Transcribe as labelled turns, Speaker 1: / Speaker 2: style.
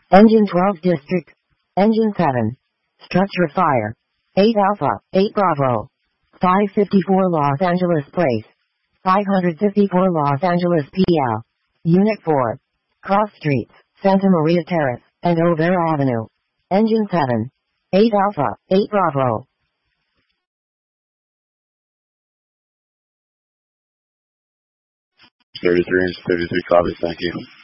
Speaker 1: Engine 12 District. Engine 7. Structure fire. 8 Alpha, 8 Bravo. 554 Los Angeles Place. 554 Los Angeles PL. Unit 4. Cross Streets, Santa Maria Terrace, and Overa Avenue. Engine 7. 8 Alpha, 8 Bravo.
Speaker 2: 33 inch 33 copy, thank you.